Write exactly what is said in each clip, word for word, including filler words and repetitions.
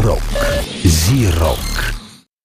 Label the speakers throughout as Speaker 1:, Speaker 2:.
Speaker 1: Рок. Зи-рок.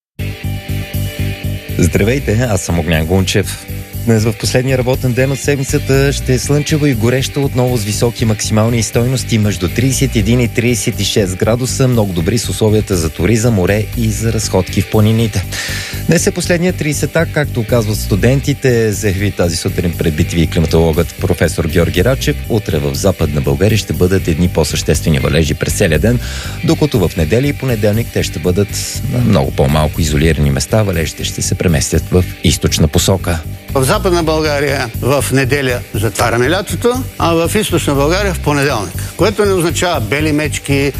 Speaker 2: Здравейте, аз съм Огнян Гунчев. Днес в последния работен ден от седмицата ще е слънчево и горещо, отново с високи максимални стойности между трийсет и един и трийсет и шест градуса, много добри с условията за туризъм, море и за разходки в планините. Днес е последният трийсета, както казват студентите, заяви тази сутрин пред би ти ви климатологът професор Георги Рачев. Утре в Западна България ще бъдат едни по-съществени валежи през целия ден, докато в неделя и понеделник те ще бъдат на много по-малко изолирани места. Валежите ще се преместят в източна посока.
Speaker 3: В Западна България в неделя затваряме лятото, а в Източна България в понеделник. Което не означава бели мечки, е,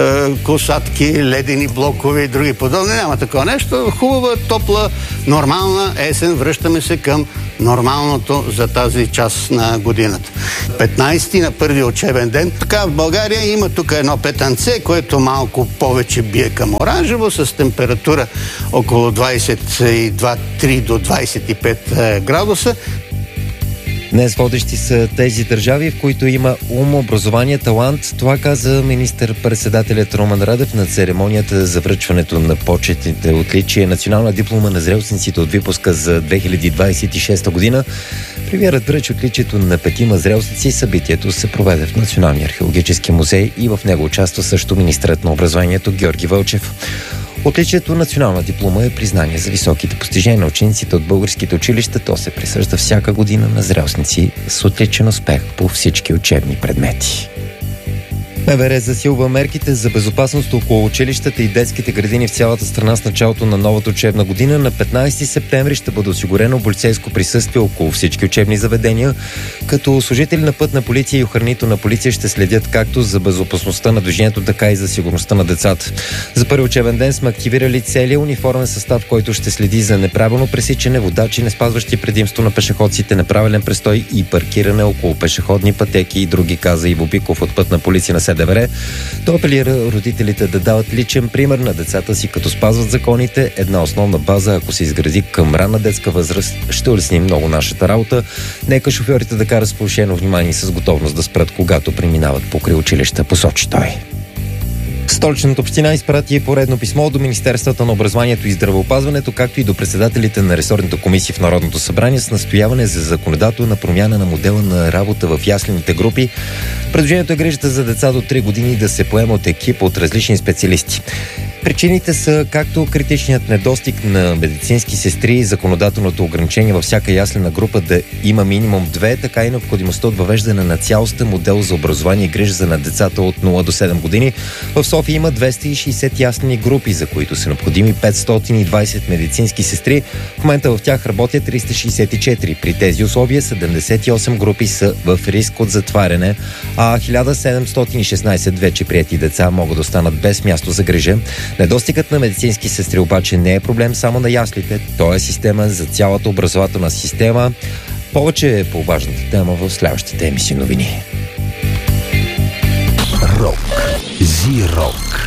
Speaker 3: косатки, ледени блокове и други подобни. Няма такова нещо. Хубава, топла, нормална есен. Връщаме се към нормалното за тази част на годината. петнайсети на първи учебен ден. Така в България има тук едно петънце, което малко повече бие към оранжево, с температура около двайсет и два три до двайсет и пет градуса.
Speaker 2: Днес водещи са тези държави, в които има ум, образование, талант. Това каза министър-председателят Румен Радев на церемонията за връчването на почетните отличия национална диплома на зрелостниците от випуска за две хиляди двайсет и шеста година. Премиерът връчи отличието на петима зрелостници. Събитието се проведе в Националния археологически музей и в него участва също министърът на образованието Георги Вълчев. Отличието национална диплома е признание за високите постижения на учениците от българските училища. То се присъжда всяка година на зрелостници с отличен успех по всички учебни предмети. МВР засилва мерките за безопасност около училищата и детските градини в цялата страна с началото на новата учебна година. На петнайсети септември ще бъде осигурено полицейско присъствие около всички учебни заведения, като служители на Пътна полиция и охранителна полиция ще следят както за безопасността на движението, така и за сигурността на децата. За първи учебен ден сме активирали целия униформен състав, който ще следи за неправилно пресичане, водачи, не спазващи предимство на пешеходците, неправилен престой и паркиране около пешеходни пътеки и други, каза Иво Биков от Пътна полиция на СДВР. Той апелира родителите да дават личен пример на децата си, като спазват законите. Една основна база, ако се изгради към ранна детска възраст, ще улесни много нашата работа. Нека шофьорите да карат с повишено внимание и с готовност да спрат, когато преминават покрай училища, посочи той. Столичната община изпрати поредно писмо до Министерствата на образованието и здравеопазването, както и до председателите на ресорните комисии в Народното събрание с настояване за законодателна промяна на модела на работа в яслените групи. Предложението е грижата за деца до три години да се поема от екип от различни специалисти. Причините са както критичният недостиг на медицински сестри, законодателното ограничение във всяка яслена група да има минимум две, така и необходимостта от въвеждане на цялостен модел за образование и грижа за на децата от нула до седем години. В София има двеста и шейсет яслени групи, за които са необходими петстотин и двайсет медицински сестри. В момента в тях работят триста шейсет и четири. При тези условия седемдесет и осем групи са в риск от затваряне, а хиляда седемстотин и шестнайсет вече приети деца могат да останат без място за грижа. Недостигът на медицински сестри обаче не е проблем само на яслите. Той е система за цялата образователна система. Повече по важната тема в следващите емисии новини.
Speaker 1: Рок. Зи-рок.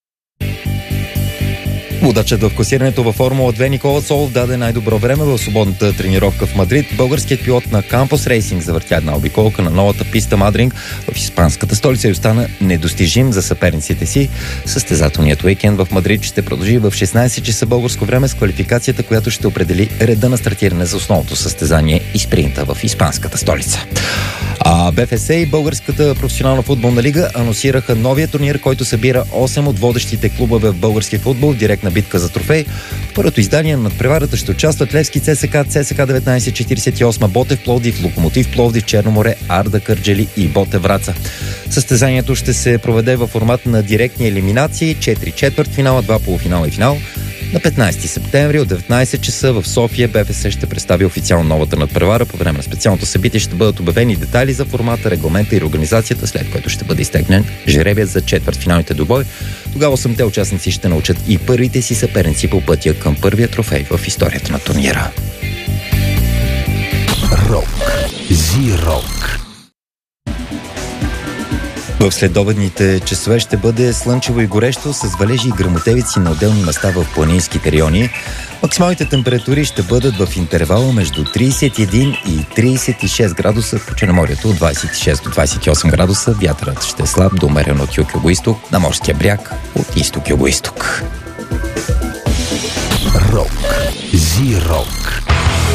Speaker 2: Водачът в класирането във Формула две Никола Цолов даде най-добро време в свободната тренировка в Мадрид. Българският пилот на Campos Racing завъртя една обиколка на новата писта Мадринг в испанската столица и остана недостижим за съперниците си. Състезателният уикенд в Мадрид ще продължи в шестнайсет часа българско време с квалификацията, която ще определи реда на стартиране за основното състезание и спринта в испанската столица. А БФС и Българската професионална футболна лига анонсираха новия турнир, който събира осем от водещите клубове в български футбол в директна битка за трофей. В първото издание на надпреварата ще участват Левски, ЦСКА, ЦСКА деветнайсет четирийсет и осем, Ботев Пловдив, Локомотив Пловдив, Черно море, Арда Кърджали и Ботев Враца. Състезанието ще се проведе във формат на директни елиминации, четири четвъртфинала, два полуфинала и финал. На петнайсети септември от деветнайсет часа в София БФС ще представи официално новата надпревара. По време на специалното събитие ще бъдат обявени детайли за формата, регламента и организацията, след което ще бъде изтегнен жребият за четвъртфиналните двубой. Тогава осемте участници ще научат и първите си съперници по пътя към първия трофей в историята на турнира.
Speaker 1: Рок. Зи-рок.
Speaker 2: В следобедните часове ще бъде слънчево и горещо с валежи и гръмотевици на отделни места в планинските райони. Максималните температури ще бъдат в интервала между трийсет и един и трийсет и шест градуса, по Черноморието от двайсет и шест до двайсет и осем градуса. Вятърът ще е слаб до умерен от юг-югоизток, на морския бряг от изток-югоизток.
Speaker 1: Рок. Зи-рок.